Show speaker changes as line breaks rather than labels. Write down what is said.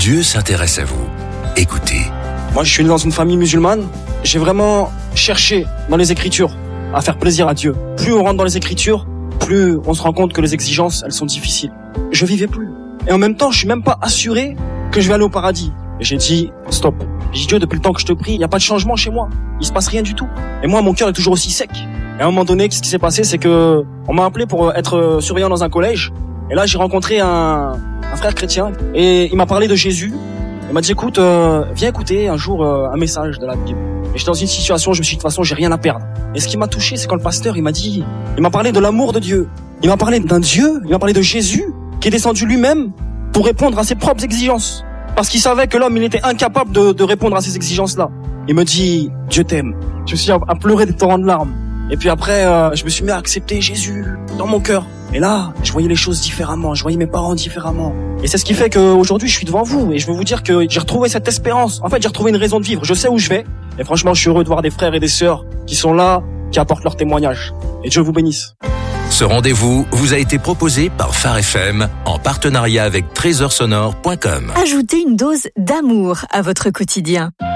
Dieu s'intéresse à vous. Écoutez.
Moi, je suis né dans une famille musulmane. J'ai vraiment cherché dans les Écritures à faire plaisir à Dieu. Plus on rentre dans les Écritures, plus on se rend compte que les exigences, elles sont difficiles. Je vivais plus. Et en même temps, je suis même pas assuré que je vais aller au paradis. Et j'ai dit, stop. J'ai dit, Dieu, depuis le temps que je te prie, il n'y a pas de changement chez moi. Il se passe rien du tout. Et moi, mon cœur est toujours aussi sec. Et à un moment donné, ce qui s'est passé, c'est que on m'a appelé pour être surveillant dans un collège. Et là, j'ai rencontré un frère chrétien. Et il m'a parlé de Jésus. Il m'a dit, écoute, viens écouter un jour un message de la Bible. Et j'étais dans une situation, je me suis dit, de toute façon, j'ai rien à perdre. Et ce qui m'a touché, c'est quand le pasteur, il m'a parlé de l'amour de Dieu. Il m'a parlé d'un Dieu, il m'a parlé de Jésus, qui est descendu lui-même pour répondre à ses propres exigences. Parce qu'il savait que l'homme, il était incapable de répondre à ces exigences-là. Il me dit, Dieu t'aime. Je me suis à pleurer des torrents de larmes. Et puis après, je me suis mis à accepter Jésus dans mon cœur. Et là, je voyais les choses différemment, je voyais mes parents différemment. Et c'est ce qui fait qu'aujourd'hui, je suis devant vous. Et je veux vous dire que j'ai retrouvé cette espérance. En fait, j'ai retrouvé une raison de vivre. Je sais où je vais. Et franchement, je suis heureux de voir des frères et des sœurs qui sont là, qui apportent leur témoignage. Et Dieu vous bénisse.
Ce rendez-vous vous a été proposé par Phare FM en partenariat avec trésorsonore.com.
Ajoutez une dose d'amour à votre quotidien.